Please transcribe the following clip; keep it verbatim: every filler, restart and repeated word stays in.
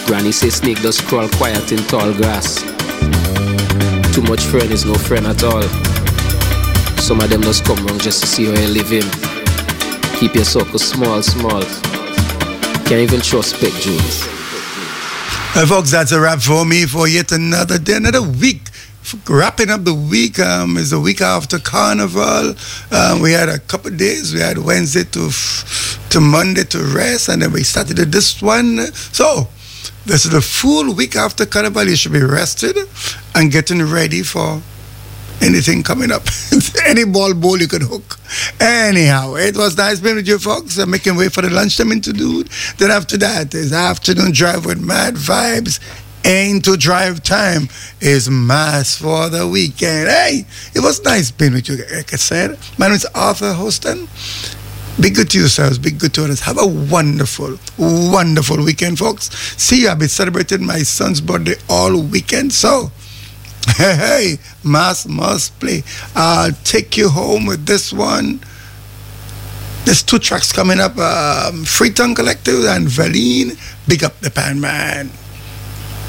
Granny say snake does crawl quiet in tall grass. Too much friend is no friend at all. Some of them just come wrong just to see how you living. Keep your circle small, small. Can't even trust Spec Jules. Hey folks, that's a wrap for me for yet another day, another week. Wrapping up the week um, is the week after Carnival. Um, we had a couple of days. We had Wednesday to to Monday to rest, and then we started this one. So this is the full week after Carnival. You should be rested and getting ready for anything coming up. Any ball bowl you could hook. Anyhow, it was nice being with you folks. I'm making way for the lunchtime interlude. Then after that is afternoon drive with mad vibes. Ain't to drive time is mass for the weekend. Hey, it was nice being with you, like I said. My name is Arthur Hoston. Be good to yourselves. Be good to others. Have a wonderful, wonderful weekend, folks. See you. I've been celebrating my son's birthday all weekend. So, hey, hey, mass must play. I'll take you home with this one. There's two tracks coming up. Um, Freetown Collective and Valine. Big up the pan, man.